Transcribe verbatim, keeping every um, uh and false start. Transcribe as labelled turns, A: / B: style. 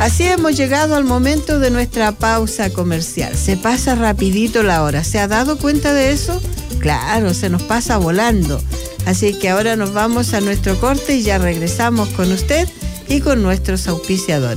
A: Así hemos llegado al momento de nuestra pausa comercial. Se pasa rapidito la hora. ¿Se ha dado cuenta de eso? Claro, se nos pasa volando. Así que ahora nos vamos a nuestro corte y ya regresamos con usted y con nuestros auspiciadores.